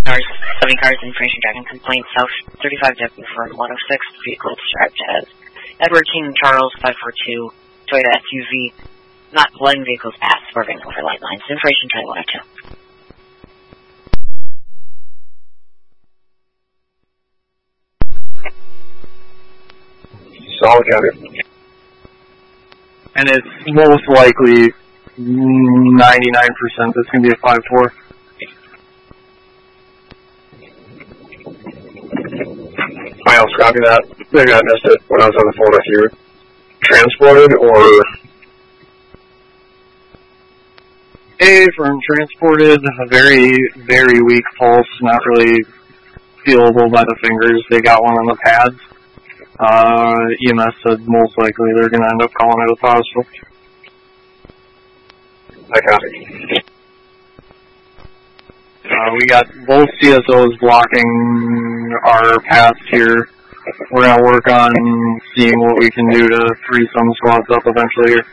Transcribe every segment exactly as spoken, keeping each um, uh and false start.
Cars, seven cars, infringement driving complaint, South thirty-five W for one oh six, vehicle described as Edward King Charles five four two, Toyota S U V, not letting vehicles pass, swerving over light lines, infringement twenty one oh two. Solid county. And it's most likely ninety-nine percent that's going to be a five four. I also copy that. Maybe I missed it when I was on the phone with you. Transported or? A firm transported, a very, very weak pulse, not really feelable by the fingers. They got one on the pads. Uh, E M S said most likely they're going to end up calling it a hospital. I copy. Uh, we got both C S Os blocking our paths here. We're going to work on seeing what we can do to free some squads up eventually here.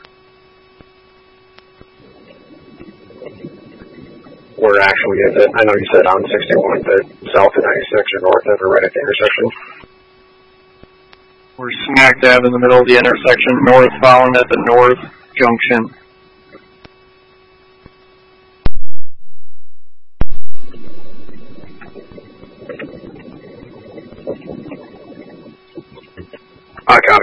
We're actually at the, I know you said on sixty-one, but south of ninety-six or north of or right at the intersection. We're smack dab in the middle of the intersection, northbound at the north junction. I copy.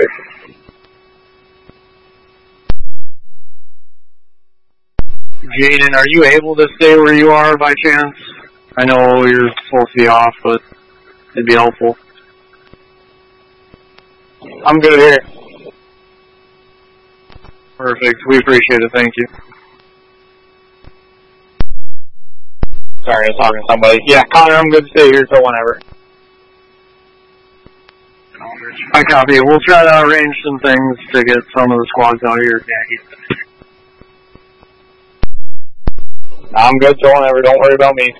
Jaden, are you able to stay where you are by chance? I know you're supposed to be off, but it'd be helpful. I'm good here. Perfect. We appreciate it. Thank you. Sorry, I was talking to somebody. Yeah, Connor, I'm good to stay here till whenever. I copy. We'll try to arrange some things to get some of the squads out here. I'm good till whenever. Don't worry about me.